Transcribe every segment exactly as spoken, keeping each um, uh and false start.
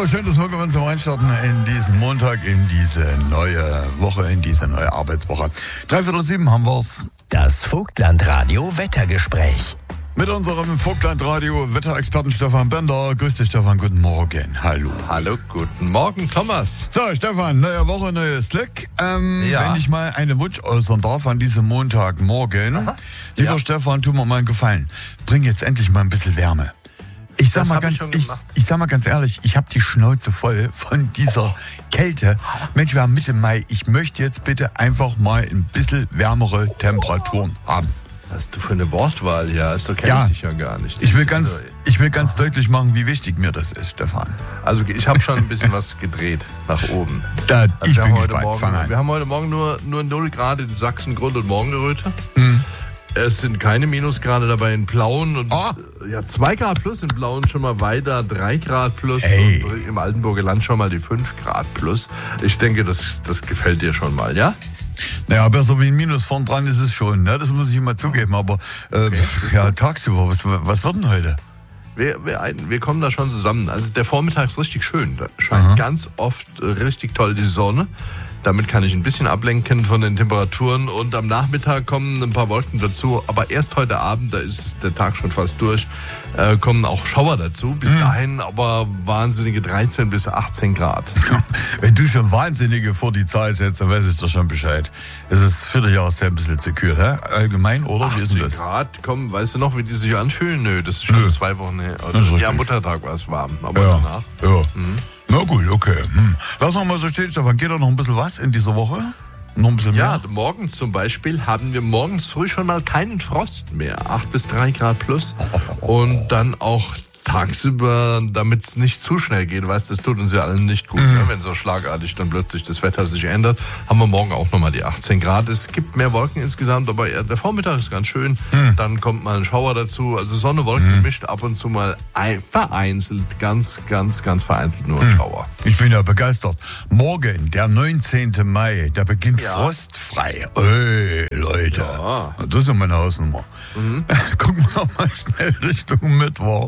So, schön, dass wir gemeinsam reinstarten in diesen Montag, in diese neue Woche, in diese neue Arbeitswoche. Dreiviertel sieben haben wir's. Das Vogtlandradio Wettergespräch. Mit unserem Vogtlandradio Wetterexperten Stefan Bender. Grüß dich, Stefan, guten Morgen. Hallo. Hallo, guten Morgen, Thomas. So, Stefan, neue Woche, neues Glück. Ähm, ja. Wenn ich mal einen Wunsch äußern darf an diesem Montagmorgen. Aha. Lieber Ja. Stefan, tu mir mal einen Gefallen. Bring jetzt endlich mal ein bisschen Wärme. Ich sag, Das mal hab ganz, ich schon ich, gemacht. ich sag mal ganz ehrlich, ich habe die Schnauze voll von dieser Kälte. Mensch, wir haben Mitte Mai. Ich möchte jetzt bitte einfach mal ein bisschen wärmere Temperaturen haben. Was hast du für eine Wortwahl hier? Ist doch Ja. kenne ich ja gar nicht. Ich will ganz, ich will ganz deutlich machen, wie wichtig mir das ist, Stefan. Also ich habe schon ein bisschen was gedreht nach oben. Da, Also ich wir bin haben heute gespannt. Morgen, Fang an. Wir haben heute Morgen nur, nur null Grad in Sachsen, Grund- und Morgengeröte. Mhm. Es sind keine Minusgrade dabei in Plauen. Und Oh. ja, zwei Grad plus in Plauen schon mal weiter, drei Grad plus. Hey. Und im Altenburger Land schon mal die fünf Grad plus. Ich denke, das, das gefällt dir schon mal, ja? Naja, besser wie ein Minus vorn dran ist es schon, ne? Das muss ich immer zugeben. Aber äh, Okay. ja, tagsüber, was, was wird denn heute? Wir, wir, ein- wir kommen da schon zusammen. Also der Vormittag ist richtig schön. Da scheint Aha. ganz oft äh, richtig toll die Sonne. Damit kann ich ein bisschen ablenken von den Temperaturen. Und am Nachmittag kommen ein paar Wolken dazu. Aber erst heute Abend, da ist der Tag schon fast durch, äh, kommen auch Schauer dazu. Bis dahin aber wahnsinnige dreizehn bis achtzehn Grad. Wenn du schon Wahnsinnige vor die Zahl setzt, dann weiß ich doch schon Bescheid. Es ist vierte Jahreszeit ein bisschen zu kühl, hä? Allgemein, oder? Wie ist denn das? Grad, komm, weißt du noch, wie die sich anfühlen? Nö, das ist schon Nö. zwei Wochen her. Das ist Ja, richtig. Muttertag war es warm, aber Ja, danach. ja. Na gut, okay. Hm. Lass noch mal so stehen, Stefan. Geht da noch ein bisschen was in dieser Woche? Noch ein bisschen Ja, mehr? morgens zum Beispiel haben wir morgens früh schon mal keinen Frost mehr. acht bis drei Grad plus. Und dann auch tagsüber, damit es nicht zu schnell geht, weißt das tut uns ja allen nicht gut, ne? Wenn so schlagartig dann plötzlich das Wetter sich ändert, haben wir morgen auch nochmal die achtzehn Grad. Es gibt mehr Wolken insgesamt, aber eher der Vormittag ist ganz schön. Dann kommt mal ein Schauer dazu. Also Sonne, Wolken gemischt, ab und zu mal ein, vereinzelt, ganz, ganz, ganz vereinzelt nur ein Schauer. Ich bin ja begeistert. Morgen, der neunzehnten Mai, da beginnt Ja. frostfrei. Ey, Leute. Ja. Das ist ja meine Hausnummer. Gucken wir noch mal schnell Richtung Mittwoch.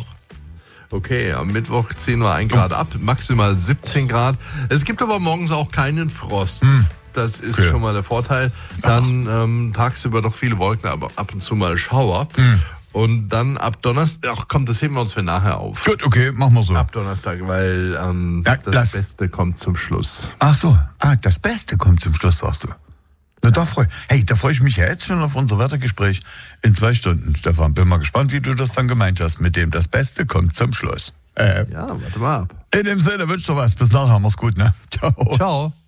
Okay, am Mittwoch ziehen wir ein Grad ab, maximal siebzehn Grad. Es gibt aber morgens auch keinen Frost. Das ist Okay. schon mal der Vorteil. Dann ähm, tagsüber doch viele Wolken, aber ab und zu mal Schauer. Und dann ab Donnerstag, ach komm, das heben wir uns für nachher auf. Gut, okay, machen wir so. Ab Donnerstag, weil ähm, Ja, das lass. Beste kommt zum Schluss. Ach so, ah, das Beste kommt zum Schluss, sagst du. Na, da freu, hey, da freue ich mich ja jetzt schon auf unser Wettergespräch in zwei Stunden, Stefan. Bin mal gespannt, wie du das dann gemeint hast, mit dem das Beste kommt zum Schluss. Äh, Ja, warte mal ab. in dem Sinne, wünsch dir was. Bis nachher, mach's gut, ne? Ciao. Ciao.